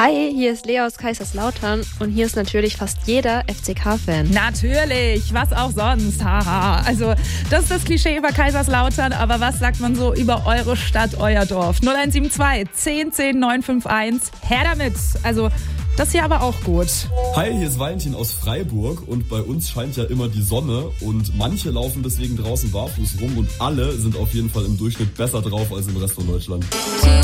Hi, hier ist Lea aus Kaiserslautern und hier ist natürlich fast jeder FCK-Fan. Natürlich, was auch sonst, haha. Also das ist das Klischee über Kaiserslautern, aber was sagt man so über eure Stadt, euer Dorf? 0172 10 10 951, her damit. Also das hier aber auch gut. Hi, hier ist Valentin aus Freiburg und bei uns scheint ja immer die Sonne und manche laufen deswegen draußen barfuß rum und alle sind auf jeden Fall im Durchschnitt besser drauf als im Rest von Deutschland.